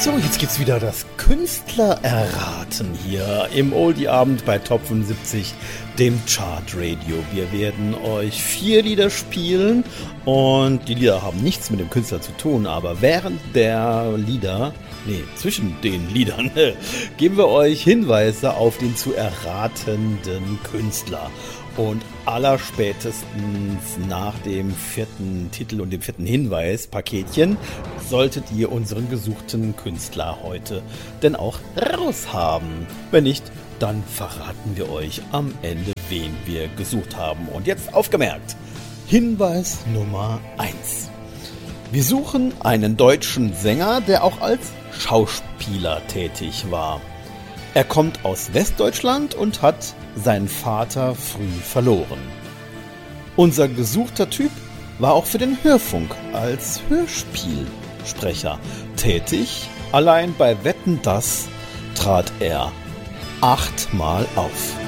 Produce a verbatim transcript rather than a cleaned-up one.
So, jetzt gibt's wieder das Künstler-Erraten hier im Oldie-Abend bei Top fünfundsiebzig, dem Chart-Radio. Wir werden euch vier Lieder spielen und die Lieder haben nichts mit dem Künstler zu tun, aber während der Lieder, nee, zwischen den Liedern, geben wir euch Hinweise auf den zu erratenden Künstler. Und allerspätestens nach dem vierten Titel und dem vierten Hinweis, Paketchen, solltet ihr unseren gesuchten Künstler heute denn auch raus haben. Wenn nicht, dann verraten wir euch am Ende, wen wir gesucht haben. Und jetzt aufgemerkt, Hinweis Nummer eins. Wir suchen einen deutschen Sänger, der auch als Schauspieler tätig war. Er kommt aus Westdeutschland und hat seinen Vater früh verloren. Unser gesuchter Typ war auch für den Hörfunk als Hörspielsprecher tätig. Allein bei Wetten, dass trat er achtmal auf.